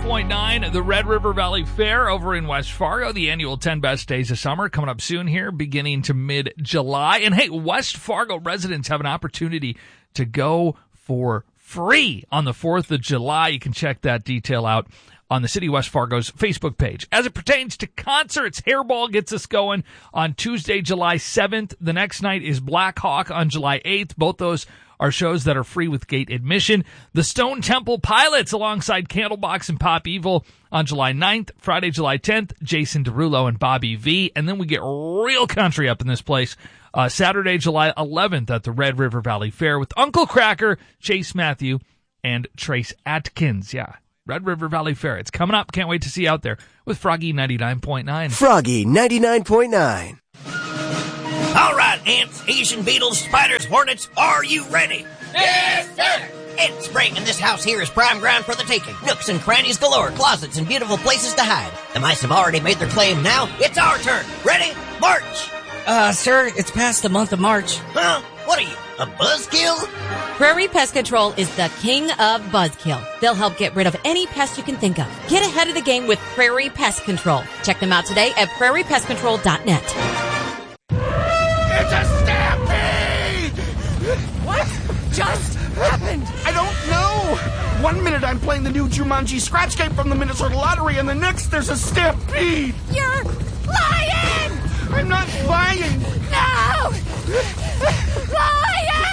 99.9, the Red River Valley Fair over in West Fargo, the annual 10 Best Days of Summer, coming up soon here, beginning to mid-July. And hey, West Fargo residents have an opportunity to go for free on the 4th of July. You can check that detail out on the City of West Fargo's Facebook page. As it pertains to concerts, Hairball gets us going on Tuesday, July 7th. The next night is Black Hawk on July 8th. Both those are shows that are free with gate admission. The Stone Temple Pilots alongside Candlebox and Pop Evil on July 9th. Friday, July 10th, Jason Derulo and Bobby V. And then we get real country up in this place. Saturday, July 11th at the Red River Valley Fair with Uncle Cracker, Chase Matthew, and Trace Atkins. Yeah, Red River Valley Fair. It's coming up. Can't wait to see you out there with Froggy 99.9. Froggy 99.9. All right, ants, Asian beetles, spiders, hornets, are you ready? Yes, sir! It's spring, and this house here is prime ground for the taking. Nooks and crannies galore, closets and beautiful places to hide. The mice have already made their claim. Now it's our turn. Ready? March! Sir, it's past the month of March. Huh? What are you, a buzzkill? Prairie Pest Control is the king of buzzkill. They'll help get rid of any pest you can think of. Get ahead of the game with Prairie Pest Control. Check them out today at prairiepestcontrol.net. It's a stampede! What just happened? I don't know. 1 minute I'm playing the new Jumanji scratch game from the Minnesota Lottery, and the next there's a stampede. You're lying! I'm not lying. No! Lying!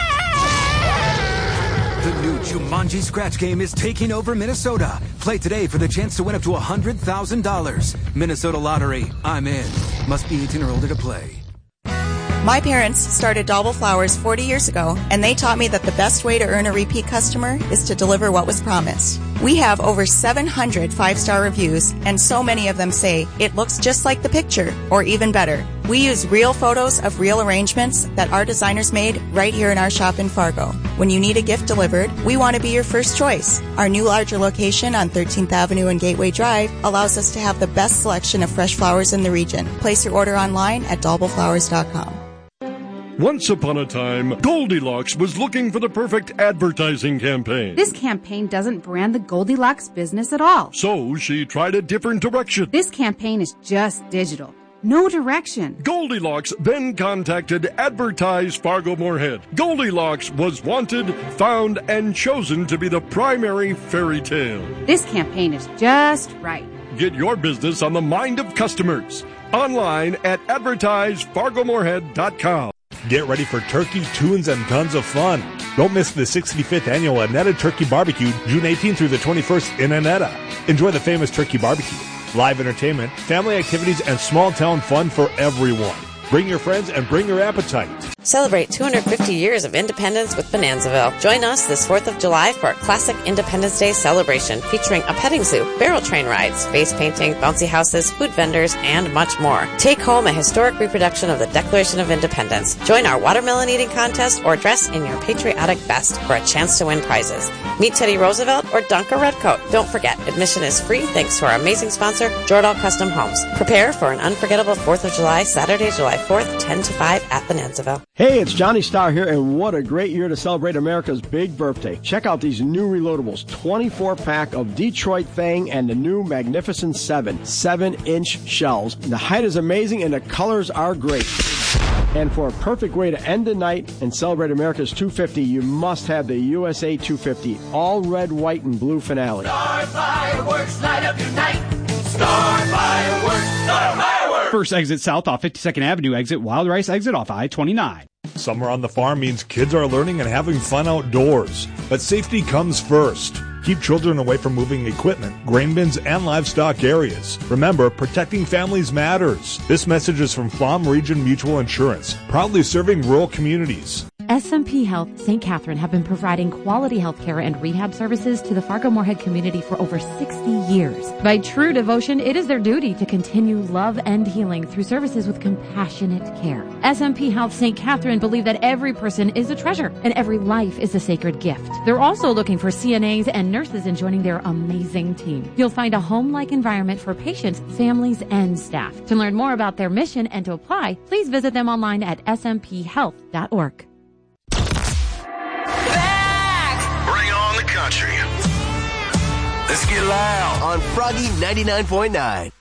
The new Jumanji scratch game is taking over Minnesota. Play today for the chance to win up to $100,000. Minnesota Lottery. I'm in. Must be 18 or older to play. My parents started Dauble Flowers 40 years ago, and they taught me that the best way to earn a repeat customer is to deliver what was promised. We have over 700 five-star reviews, and so many of them say, it looks just like the picture, or even better. We use real photos of real arrangements that our designers made right here in our shop in Fargo. When you need a gift delivered, we want to be your first choice. Our new larger location on 13th Avenue and Gateway Drive allows us to have the best selection of fresh flowers in the region. Place your order online at daubleflowers.com. Once upon a time, Goldilocks was looking for the perfect advertising campaign. This campaign doesn't brand the Goldilocks business at all. So she tried a different direction. This campaign is just digital. No direction. Goldilocks then contacted Advertise Fargo Moorhead. Goldilocks was wanted, found, and chosen to be the primary fairy tale. This campaign is just right. Get your business on the mind of customers. Online at advertisefargomoorhead.com. Get ready for turkey, tunes, and tons of fun. Don't miss the 65th annual Annetta Turkey Barbecue, June 18th through the 21st in Annetta. Enjoy the famous turkey barbecue, live entertainment, family activities, and small-town fun for everyone. Bring your friends and bring your appetite. Celebrate 250 years of independence with Bonanzaville. Join us this 4th of July for a classic Independence Day celebration featuring a petting zoo, barrel train rides, face painting, bouncy houses, food vendors, and much more. Take home a historic reproduction of the Declaration of Independence. Join our watermelon eating contest or dress in your patriotic best for a chance to win prizes. Meet Teddy Roosevelt or dunk a redcoat. Don't forget, admission is free thanks to our amazing sponsor, Jordahl Custom Homes. Prepare for an unforgettable 4th of July, Saturday, July 4th, 10 to 5 at Bonanzaville. Hey, it's Johnny Starr here, and what a great year to celebrate America's big birthday. Check out these new reloadables, 24-pack of Detroit Fang and the new Magnificent 7, 7-inch shells. The height is amazing, and the colors are great. And for a perfect way to end the night and celebrate America's 250, you must have the USA 250, all red, white, and blue finale. Star fireworks, light up your night. Star fireworks, star fireworks. First exit south off 52nd Avenue exit, Wild Rice exit off I-29. Summer on the farm means kids are learning and having fun outdoors. But safety comes first. Keep children away from moving equipment, grain bins, and livestock areas. Remember, protecting families matters. This message is from Flom Region Mutual Insurance, proudly serving rural communities. SMP Health St. Catherine have been providing quality health care and rehab services to the Fargo-Moorhead community for over 60 years. By true devotion, it is their duty to continue love and healing through services with compassionate care. SMP Health St. Catherine believe that every person is a treasure and every life is a sacred gift. They're also looking for CNAs and nurses in joining their amazing team. You'll find a home-like environment for patients, families, and staff. To learn more about their mission and to apply, please visit them online at smphhealth.org. Bring on the country. Let's get loud on Froggy 99.9.